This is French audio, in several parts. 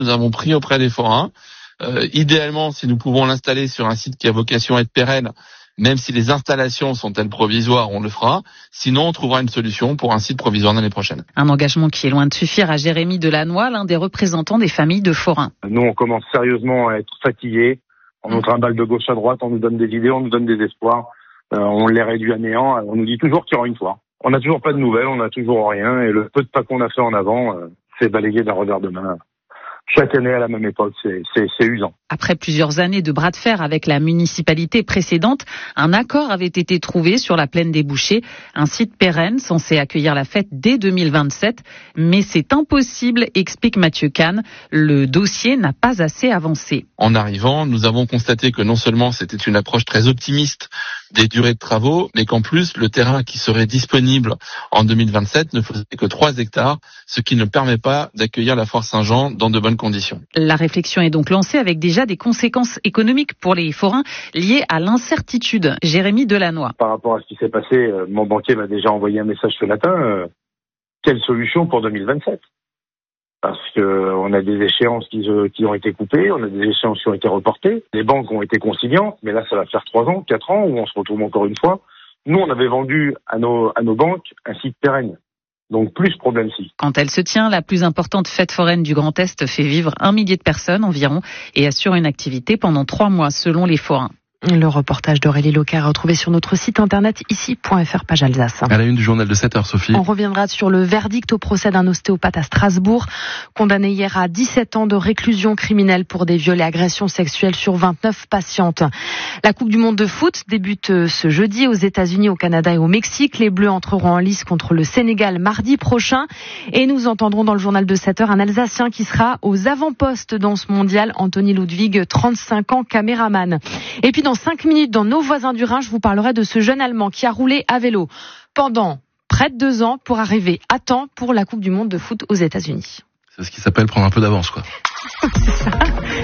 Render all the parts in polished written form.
nous avons pris auprès des forains. Idéalement, si nous pouvons l'installer sur un site qui a vocation à être pérenne, même si les installations sont-elles provisoires, on le fera. Sinon, on trouvera une solution pour un site provisoire l'année prochaine. Un engagement qui est loin de suffire à Jérémy Delannoy, l'un des représentants des familles de forains. Nous, on commence sérieusement à être fatigués. On nous trimballe de gauche à droite, on nous donne des idées, on nous donne des espoirs. On les réduit à néant. On nous dit toujours qu'il y aura une foire. On n'a toujours pas de nouvelles, on n'a toujours rien. Et le peu de pas qu'on a fait en avant, c'est balayé d'un revers de main. Chaque année à la même époque, c'est usant. Après plusieurs années de bras de fer avec la municipalité précédente, un accord avait été trouvé sur la plaine des Bouchers, un site pérenne censé accueillir la fête dès 2027. Mais c'est impossible, explique Mathieu Kahn. Le dossier n'a pas assez avancé. En arrivant, nous avons constaté que non seulement c'était une approche très optimiste des durées de travaux, mais qu'en plus, le terrain qui serait disponible en 2027 ne faisait que 3 hectares, ce qui ne permet pas d'accueillir la foire Saint-Jean dans de bonnes conditions. La réflexion est donc lancée avec déjà des conséquences économiques pour les forains liées à l'incertitude. Jérémy Delannoy. Par rapport à ce qui s'est passé, mon banquier m'a déjà envoyé un message ce matin. Quelle solution pour 2027 ? Parce que on a des échéances qui ont été coupées, on a des échéances qui ont été reportées. Les banques ont été conciliantes, mais là, ça va faire 3 ans, 4 ans où on se retrouve encore une fois. Nous, on avait vendu à nos banques un site pérenne. Donc plus problème-ci. Quand elle se tient, la plus importante fête foraine du Grand Est fait vivre 1 millier de personnes environ et assure une activité pendant 3 mois selon les forains. Le reportage d'Aurélie Locard retrouvé sur notre site internet ici.fr page Alsace. À la une du journal de 7h, Sophie. On reviendra sur le verdict au procès d'un ostéopathe à Strasbourg, condamné hier à 17 ans de réclusion criminelle pour des viols et agressions sexuelles sur 29 patientes. La Coupe du Monde de foot débute ce jeudi aux États-Unis, au Canada et au Mexique. Les Bleus entreront en lice contre le Sénégal mardi prochain. Et nous entendrons dans le journal de 7h un Alsacien qui sera aux avant-postes dans ce mondial, Anthony Ludwig, 35 ans, caméraman. Et puis dans 5 minutes, dans Nos voisins du Rhin, je vous parlerai de ce jeune Allemand qui a roulé à vélo pendant près de 2 ans pour arriver à temps pour la Coupe du Monde de foot aux États-Unis. C'est ce qui s'appelle prendre un peu d'avance, quoi. C'est ça.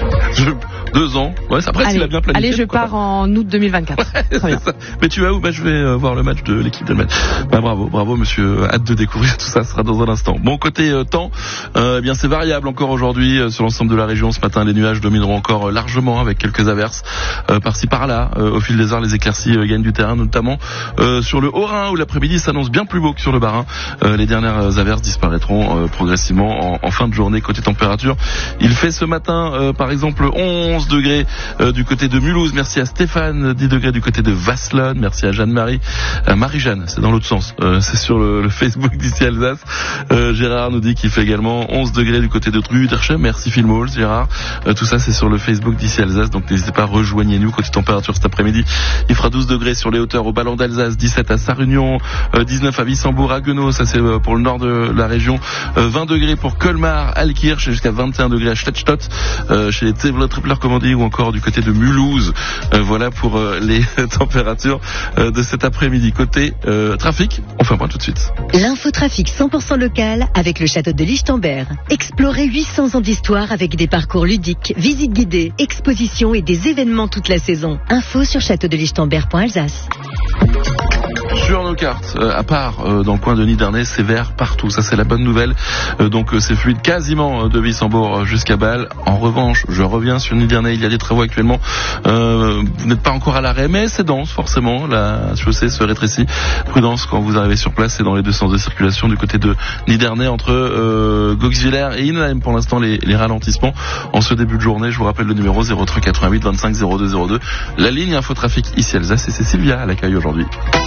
2 ans. Ouais, après, allez, s'il a bien planifié. Allez, je pars en août 2024. Ouais, c'est ça. Mais tu vas où? Je vais voir le match de l'équipe d'Allemagne. Bravo, monsieur. Hâte de découvrir tout ça. Ce sera dans un instant. Bon, côté temps, bien, c'est variable encore aujourd'hui sur l'ensemble de la région. Ce matin, les nuages domineront encore largement avec quelques averses par-ci par-là. Au fil des heures, les éclaircies gagnent du terrain, notamment sur le Haut-Rhin où l'après-midi s'annonce bien plus beau que sur le Bas-Rhin. Les dernières averses disparaîtront progressivement en fin de journée. Côté température, il fait ce matin, par exemple, 11 degrés du côté de Mulhouse. Merci à Stéphane. 10 degrés du côté de Vasselonne. Merci à Jeanne-Marie. Marie-Jeanne, c'est dans l'autre sens. C'est sur le Facebook d'ici Alsace. Gérard nous dit qu'il fait également 11 degrés du côté de Truderche. Merci Filmholz, Gérard. Tout ça, c'est sur le Facebook d'ici Alsace. Donc n'hésitez pas, rejoignez-nous. Côté température cet après-midi, il fera 12 degrés sur les hauteurs au Ballon d'Alsace, 17 à Sarre-Union, 19 à Wissembourg, à Guenot. Ça, c'est pour le nord de la région. 20 degrés pour Colmar, Alkirch, jusqu'à 21 degrés à Schlettstadt, chez les Tripler, comme on dit, ou encore du côté de Mulhouse. Voilà pour les températures de cet après-midi. Côté trafic, on fait un point tout de suite. L'infotrafic 100% local avec le château de Lichtenberg. Explorez 800 ans d'histoire avec des parcours ludiques, visites guidées, expositions et des événements toute la saison. Info sur châteaudelichtenberg.alsace. Sur nos cartes, à part dans le coin de Nidernais, c'est vert partout. Ça, c'est la bonne nouvelle. Donc, c'est fluide quasiment de Wissembourg jusqu'à Bâle. En revanche, je reviens sur Nidernais. Il y a des travaux actuellement. Vous n'êtes pas encore à l'arrêt, mais c'est dense, forcément. La chaussée se rétrécit. Prudence quand vous arrivez sur place et dans les deux sens de circulation du côté de Nidernais entre Goxwiller et Inheim. Pour l'instant, les ralentissements en ce début de journée. Je vous rappelle le numéro 03 88 25 02 02. La ligne Infotrafic ici Alsace, et c'est Sylvia à l'accueil aujourd'hui.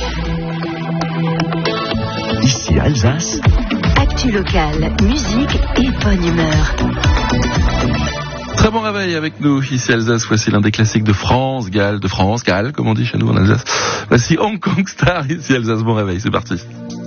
Ici Alsace. Actu locale, musique et bonne humeur. Très bon réveil avec nous ici Alsace. Voici l'un des classiques de France Gall, comme on dit chez nous en Alsace. Voici Hong Kong Star ici Alsace. Bon réveil, c'est parti.